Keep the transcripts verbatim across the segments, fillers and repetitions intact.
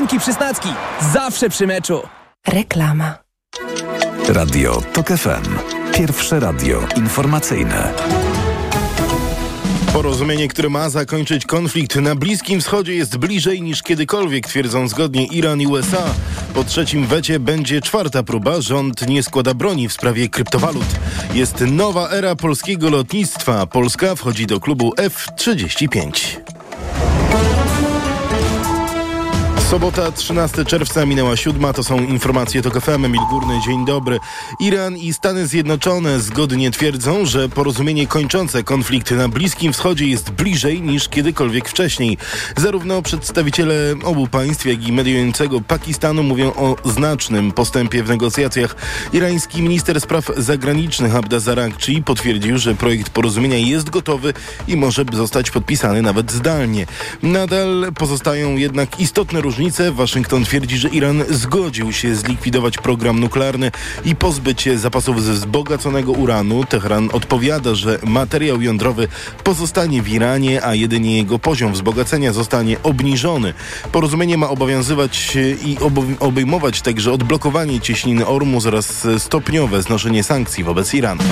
Przysnacki. Zawsze przy meczu. Reklama. Radio Tok F M. Pierwsze radio informacyjne. Porozumienie, które ma zakończyć konflikt na Bliskim Wschodzie, jest bliżej niż kiedykolwiek, twierdzą zgodnie Iran i U S A. Po trzecim wecie będzie czwarta próba. Rząd nie składa broni w sprawie kryptowalut. Jest nowa era polskiego lotnictwa. Polska wchodzi do klubu F trzydzieści pięć. Sobota, trzynastego czerwca, minęła siódma. To są informacje Tok F M. Emil Górny, dzień dobry. Iran i Stany Zjednoczone zgodnie twierdzą, że porozumienie kończące konflikt na Bliskim Wschodzie jest bliżej niż kiedykolwiek wcześniej. Zarówno przedstawiciele obu państw, jak i mediującego Pakistanu mówią o znacznym postępie w negocjacjach. Irański minister spraw zagranicznych Abbas Araghchi potwierdził, że projekt porozumienia jest gotowy i może zostać podpisany nawet zdalnie. Nadal pozostają jednak istotne różnice. Waszyngton twierdzi, że Iran zgodził się zlikwidować program nuklearny i pozbyć się zapasów ze wzbogaconego uranu. Teheran odpowiada, że materiał jądrowy pozostanie w Iranie, a jedynie jego poziom wzbogacenia zostanie obniżony. Porozumienie ma obowiązywać i obejmować także odblokowanie cieśniny Ormuz oraz stopniowe znoszenie sankcji wobec Iranu.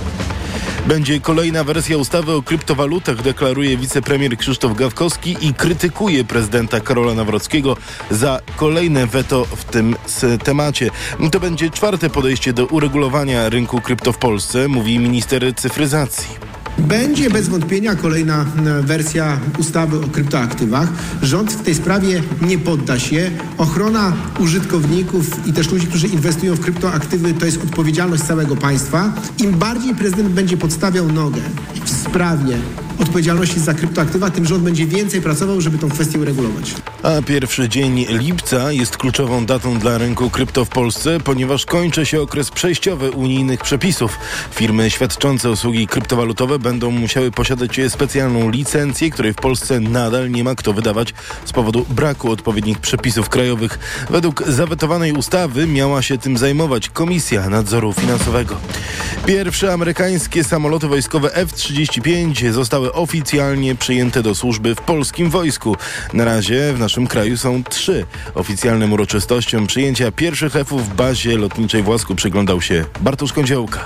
Będzie kolejna wersja ustawy o kryptowalutach, deklaruje wicepremier Krzysztof Gawkowski i krytykuje prezydenta Karola Nawrockiego za kolejne weto w tym temacie. To będzie czwarte podejście do uregulowania rynku krypto w Polsce, mówi minister cyfryzacji. Będzie bez wątpienia kolejna wersja ustawy o kryptoaktywach. Rząd w tej sprawie nie podda się. Ochrona użytkowników i też ludzi, którzy inwestują w kryptoaktywy, to jest odpowiedzialność całego państwa. Im bardziej prezydent będzie podstawiał nogę w sprawie odpowiedzialności za kryptoaktywa, tym rząd będzie więcej pracował, żeby tą kwestię uregulować. A pierwszy dzień lipca jest kluczową datą dla rynku krypto w Polsce, ponieważ kończy się okres przejściowy unijnych przepisów. Firmy świadczące usługi kryptowalutowe będą musiały posiadać specjalną licencję, której w Polsce nadal nie ma kto wydawać z powodu braku odpowiednich przepisów krajowych. Według zawetowanej ustawy miała się tym zajmować Komisja Nadzoru Finansowego. Pierwsze amerykańskie samoloty wojskowe F trzydzieści pięć zostały oficjalnie przyjęte do służby w polskim wojsku. Na razie w naszym kraju są trzy. Oficjalnym uroczystościom przyjęcia pierwszych F-ów w bazie lotniczej w Łasku przyglądał się Bartosz Kądziołka.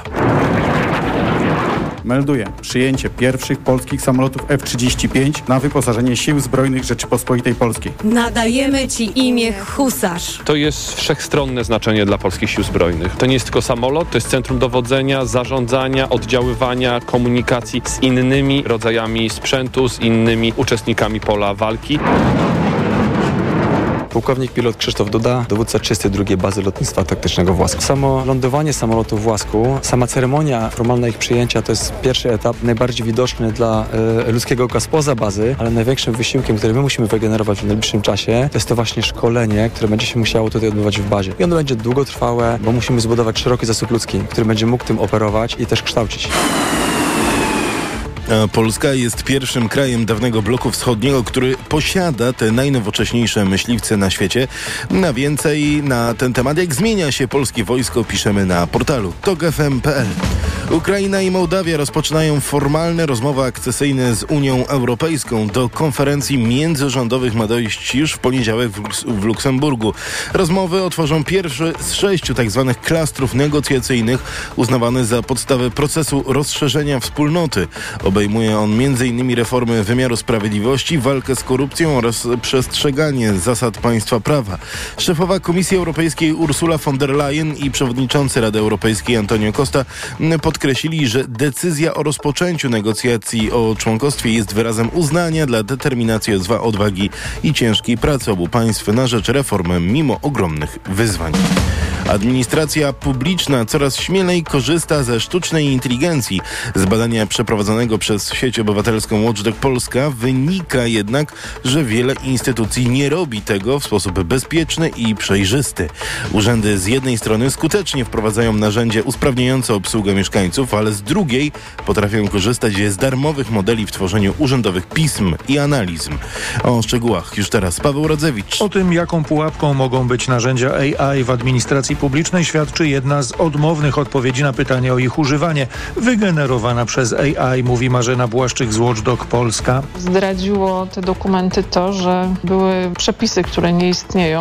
Melduje przyjęcie pierwszych polskich samolotów F trzydzieści pięć na wyposażenie Sił Zbrojnych Rzeczypospolitej Polskiej. Nadajemy Ci imię Husarz. To jest wszechstronne znaczenie dla polskich Sił Zbrojnych. To nie jest tylko samolot, to jest centrum dowodzenia, zarządzania, oddziaływania, komunikacji z innymi rodzajami sprzętu, z innymi uczestnikami pola walki. Pułkownik pilot Krzysztof Duda, dowódca trzydziestej drugiej Bazy Lotnictwa Taktycznego w Łasku. Samo lądowanie samolotu w Łasku, sama ceremonia formalna ich przyjęcia to jest pierwszy etap, najbardziej widoczny dla e, ludzkiego oka spoza bazy, ale największym wysiłkiem, który my musimy wygenerować w najbliższym czasie, to jest to właśnie szkolenie, które będzie się musiało tutaj odbywać w bazie. I ono będzie długotrwałe, bo musimy zbudować szeroki zasób ludzki, który będzie mógł tym operować i też kształcić. A Polska jest pierwszym krajem dawnego bloku wschodniego, który posiada te najnowocześniejsze myśliwce na świecie. Na więcej na ten temat, jak zmienia się polskie wojsko, piszemy na portalu tok f m kropka p l. Ukraina i Mołdawia rozpoczynają formalne rozmowy akcesyjne z Unią Europejską. Do konferencji międzyrządowych ma dojść już w poniedziałek w, Luk- w Luksemburgu. Rozmowy otworzą pierwszy z sześciu tzw. klastrów negocjacyjnych uznawany za podstawę procesu rozszerzenia wspólnoty. Obejmuje on m.in. reformy wymiaru sprawiedliwości, walkę z korupcją oraz przestrzeganie zasad państwa prawa. Szefowa Komisji Europejskiej Ursula von der Leyen i przewodniczący Rady Europejskiej Antonio Costa podkreślili, że decyzja o rozpoczęciu negocjacji o członkostwie jest wyrazem uznania dla determinacji, odwagi i ciężkiej pracy obu państw na rzecz reformy mimo ogromnych wyzwań. Administracja publiczna coraz śmielej korzysta ze sztucznej inteligencji. Z badania przeprowadzonego przez sieć obywatelską Watchdog Polska wynika jednak, że wiele instytucji nie robi tego w sposób bezpieczny i przejrzysty. Urzędy z jednej strony skutecznie wprowadzają narzędzia usprawniające obsługę mieszkańców, ale z drugiej potrafią korzystać z darmowych modeli w tworzeniu urzędowych pism i analiz. O szczegółach już teraz Paweł Radzewicz. O tym, jaką pułapką mogą być narzędzia A I w administracji informacji publicznej świadczy jedna z odmownych odpowiedzi na pytanie o ich używanie, wygenerowana przez A I, mówi Marzena Błaszczyk z Watchdog Polska. Zdradziło te dokumenty to, że były przepisy, które nie istnieją.